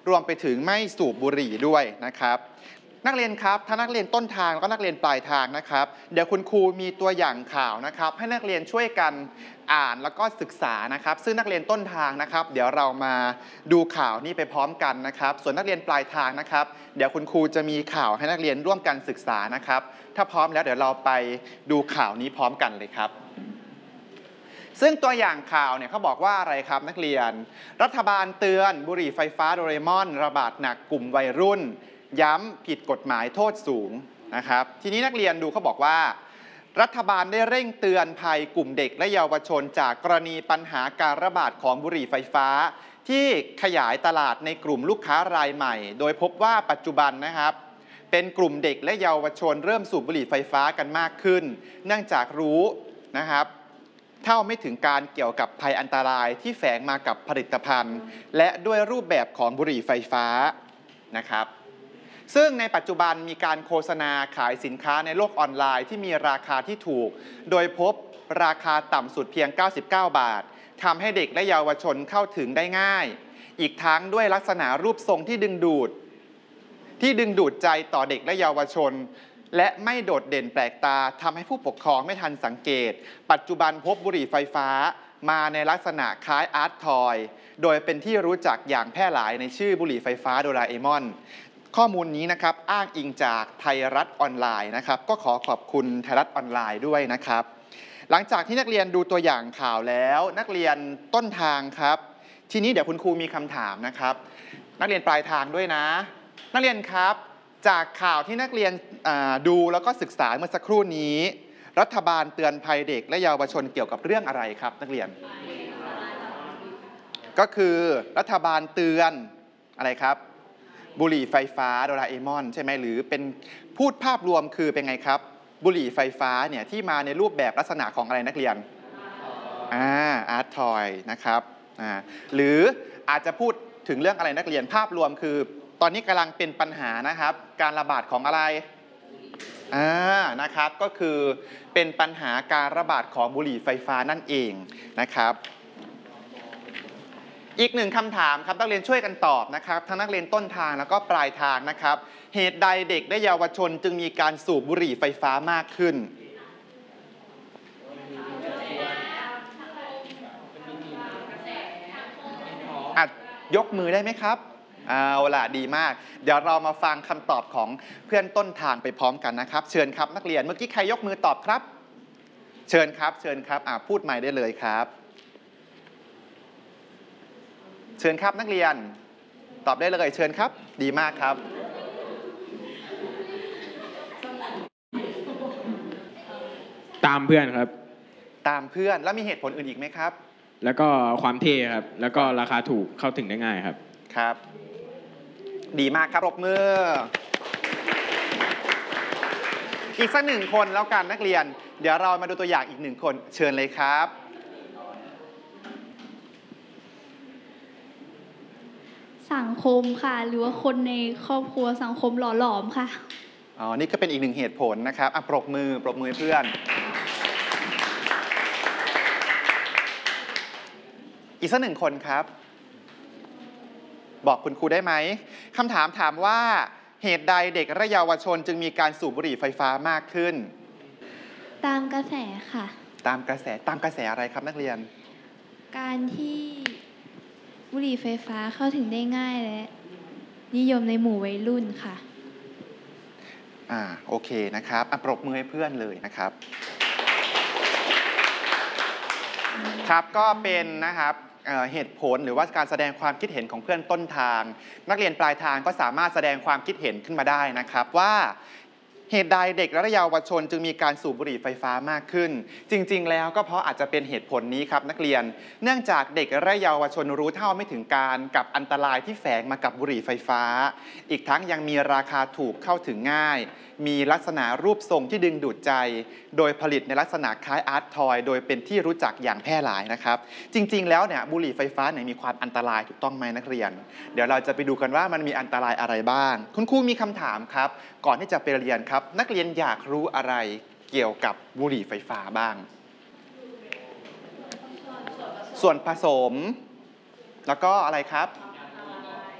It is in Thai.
รวมไปถึงไม่สูบบุหรี่ด้วยนะครับนักเรียนครับถ้านักเรียนต้นทางแล้วก็นักเรียนปลายทางนะครับเดี๋ยวคุณครูมีตัวอย่างข่าวนะครับให้นักเรียนช่วยกันอ่านแล้วก็ศึกษานะครับซึ่งนักเรียนต้นทางนะครับเดี๋ยวเรามาดูข่าวนี้ไปพร้อมกันนะครับส่วนนักเรียนปลายทางนะครับเดี๋ยวคุณครูจะมีข่าวให้นักเรียนร่วมกันศึกษานะครับถ้าพร้อมแล้วเดี๋ยวเราไปดูข่าวนี้พร้อมกันเลยครับซึ่งตัวอย่างข่าวเนี่ยเขาบอกว่าอะไรครับนักเรียนรัฐบาลเตือนบุหรี่ไฟฟ้าโดเรมอนระบาดหนักกลุ่มวัยรุ่นย้ำผิดกฎหมายโทษสูงนะครับทีนี้นักเรียนดูเขาบอกว่ารัฐบาลได้เร่งเตือนภัยกลุ่มเด็กและเยาวชนจากกรณีปัญหาการระบาดของบุหรี่ไฟฟ้าที่ขยายตลาดในกลุ่มลูกค้ารายใหม่โดยพบว่าปัจจุบันนะครับเป็นกลุ่มเด็กและเยาวชนเริ่มสูบบุหรี่ไฟฟ้ากันมากขึ้นเนื่องจากรู้นะครับเท่าไม่ถึงการเกี่ยวกับภัยอันตรายที่แฝงมากับผลิตภัณฑ์และด้วยรูปแบบของบุหรี่ไฟฟ้านะครับซึ่งในปัจจุบันมีการโฆษณาขายสินค้าในโลกออนไลน์ที่มีราคาที่ถูกโดยพบราคาต่ำสุดเพียง99 บาททำให้เด็กและเยาวชนเข้าถึงได้ง่ายอีกทั้งด้วยลักษณะรูปทรงที่ดึงดูดใจต่อเด็กและเยาวชนและไม่โดดเด่นแปลกตาทำให้ผู้ปกครองไม่ทันสังเกตปัจจุบันพบบุหรี่ไฟฟ้ามาในลักษณะคล้ายอาร์ตทอยโดยเป็นที่รู้จักอย่างแพร่หลายในชื่อบุหรี่ไฟฟ้าโดราเอมอนข้อมูลนี้นะครับอ้างอิงจากไทยรัฐออนไลน์นะครับก็ขอขอบคุณไทยรัฐออนไลน์ด้วยนะครับหลังจากที่นักเรียนดูตัวอย่างข่าวแล้วนักเรียนต้นทางครับทีนี้เดี๋ยวคุณครูมีคำถามนะครับนักเรียนปลายทางด้วยนะนักเรียนครับจากข่าวที่นักเรียนดูแล้วก็ศึกษาเมื่อสักครู่นี้รัฐบาลเตือนภัยเด็กและเยาวชนเกี่ยวกับเรื่องอะไรครับนักเรียนก็คือรัฐบาลเตือนอะไรครับบุหรี่ไฟฟ้าโดราเอมอนใช่ไหมหรือเป็นพูดภาพรวมคือเป็นไงครับบุหรี่ไฟฟ้าเนี่ยที่มาในรูปแบบลักษณะของอะไรนักเรียนอาร์ตทอยนะครับหรืออาจจะพูดถึงเรื่องอะไรนักเรียนภาพรวมคือตอนนี้กำลังเป็นปัญหานะครับการระบาดของอะไรนะครับก็คือเป็นปัญหาการระบาดของบุหรี่ไฟฟ้านั่นเองนะครับอีกหนึ่งคำถามครับนักเรียนช่วยกันตอบนะครับทั้งนักเรียนต้นทางแล้วก็ปลายทางนะครับเหตุใดเด็กและเยาวชนจึงมีการสูบบุหรี่ไฟฟ้ามากขึ้นยกมือได้ไหมครับเอาล่ะดีมากเดี๋ยวเรามาฟังคำตอบของเพื่อนต้นทางไปพร้อมกันนะครับเชิญครับนักเรียนเมื่อกี้ใครยกมือตอบครับเชิญครับพูดใหม่ได้เลยครับเชิญครับนักเรียนตอบได้เลยเชิญครับดีมากครับตามเพื่อนครับตามเพื่อนแล้วมีเหตุผลอื่นอีกไหมครับแล้วก็ความเท่ครับแล้วก็ราคาถูกเข้าถึงได้ง่ายครับครับดีมากครับปรบมืออีกสักหนึ่งคนแล้วกันนักเรียนเดี๋ยวเรามาดูตัวอย่างอีกหนึ่งคนเชิญเลยครับสังคมค่ะหรือว่าคนในครอบครัวสังคมหล่อหลอมค่ะนี่ก็เป็นอีกหนึ่งเหตุผลนะครับปรบมือเพื่อนอีกสักหนึ่งคนครับบอกคุณครูได้ไหมคำถามถามว่าเหตุใดเด็กและเยาวชนจึงมีการสูบบุหรี่ไฟฟ้ามากขึ้นตามกระแสค่ะตามกระแสอะไรครับนักเรียนการที่บุหรี่ไฟฟ้าเข้าถึงได้ง่ายและนิยมในหมู่วัยรุ่นค่ะโอเคนะครับปรบมือให้เพื่อนเลยนะครับครับก็เป็นนะครับเหตุผลหรือว่าการแสดงความคิดเห็นของเพื่อนต้นทางนักเรียนปลายทางก็สามารถแสดงความคิดเห็นขึ้นมาได้นะครับว่าเหตุใดเด็กและเยาวชนจึงมีการสูบบุหรี่ไฟฟ้ามากขึ้นจริงๆแล้วก็เพราะอาจจะเป็นเหตุผลนี้ครับนักเรียนเนื่องจากเด็กและเยาวชนรู้เท่าไม่ถึงการกับอันตรายที่แฝงมากับบุหรี่ไฟฟ้าอีกทั้งยังมีราคาถูกเข้าถึงง่ายมีลักษณะรูปทรงที่ดึงดูดใจโดยผลิตในลักษณะคล้ายอาร์ตทอยโดยเป็นที่รู้จักอย่างแพร่หลายนะครับจริงๆแล้วเนี่ยบุหรี่ไฟฟ้าเนี่ยมีความอันตรายถูกต้องไหมนักเรียนเดี๋ยวเราจะไปดูกันว่ามันมีอันตรายอะไรบ้างคุณครูมีคำถามครับก่อนที่จะไปเรียนครับนักเรียนอยากรู้อะไรเกี่ยวกับบุหรี่ไฟฟ้าบ้างส่วนผสมแล้วก็อะไรครับ